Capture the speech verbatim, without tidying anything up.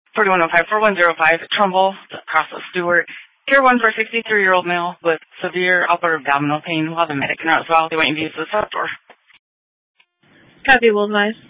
forty-one oh five, four one zero five, Trumbull, across of Stewart. Tier one for a sixty-three-year-old male with severe upper abdominal pain. We'll have a medic in as well. They want you to use the sub door. Copy, will advise.